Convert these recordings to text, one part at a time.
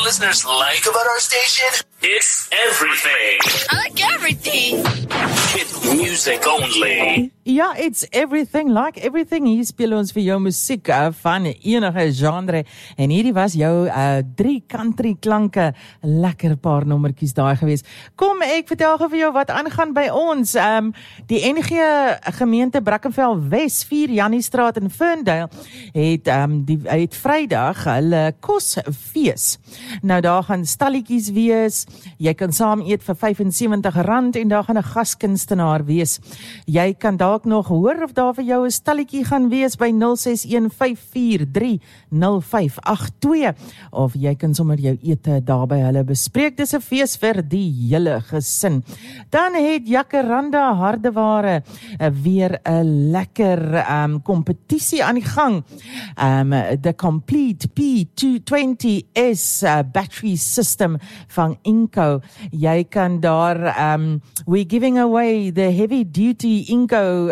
listeners like about our station? It's everything. I like everything. Hit music only. Ja, it's everything, like everything. Hier speel ons vir jou musiek van enige genre. En hierdie was jou 3 country klanke. Lekker paar nommertjies daai gewees. Kom, ek vertel gou vir jou wat aangaan by ons. Die NG gemeente Brackenfell Wes, 4 Janniestraat in Ferndale, het Vrydag hulle kosfees. Nou daar gaan stalletjies wees. Jy kan saam eet vir R75 en daar gaan 'n gaskunstenaar wees. Jy kan dalk nog hoor of daar vir jou 'n stalletjie gaan wees by 06154300582 of jy kan sommer jou ete daar by hulle bespreek. Dis 'n fees vir die hele gesin. Dan het Jacaranda Hardeware weer 'n lekker kompetisie aan die gang. The Complete P220S battery system van Inco. Jy kan daar we're giving away the heavy duty Inco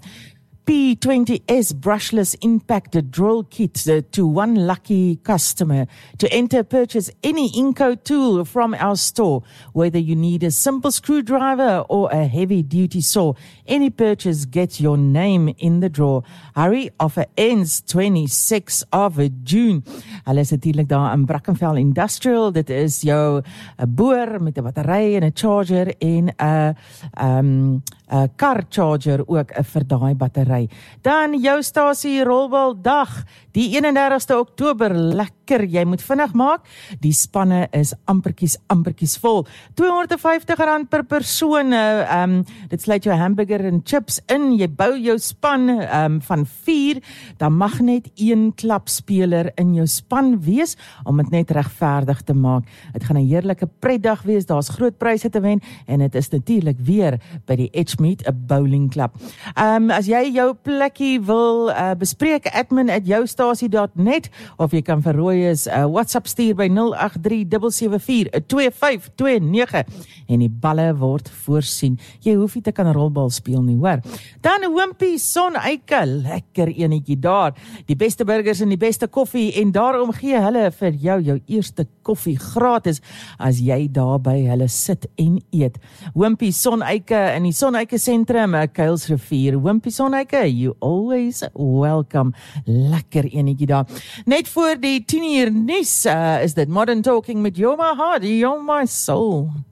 P20S brushless impact drill kit to one lucky customer. To enter, purchase any Inco tool from our store, whether you need a simple screwdriver or a heavy duty saw. Any purchase gets your name in the draw. Hurry, offer ends 26 of June. Hulle is natuurlijk daar in Brackenfell Industrial. Dit is jou boer met 'n battery en 'n charger en 'n car charger ook vir daai battery. Dan jou stasie rolbaldag, die 31ste Oktober, lekker, jy moet vinnig maak, die spanne is amperkies vol. R250 per persoon, dit sluit jou hamburger en chips in, jy bou jou span van 4, dan mag net 1 klapspeler in jou span wees, om het net regverdig te maak. Het gaan 'n heerlike pretdag wees, daar's groot pryse te wen, en het is natuurlik weer by die Edgemead, 'n bowling club. As jy jou plekkie wil bespreek, admin@joustasie.net, of jy kan vir Royes WhatsApp stuur by 083-774-2529 en die balle word voorsien. Jy hoef nie te kan rolbal speel nie, hoor. Dan Wimpy Soneike, lekker enetjie daar. Die beste burgers en die beste koffie, en daarom gee hulle vir jou eerste koffie gratis as jy daar by hulle sit en eet. Wimpy Soneike in die Soneike Sentrum, Kuilsrivier. Wimpy Soneike, you always welcome. Lekker enetjie daar. Net voor die 10 uur nuus is dit Modern Talking met You're My Heart, You're My Soul.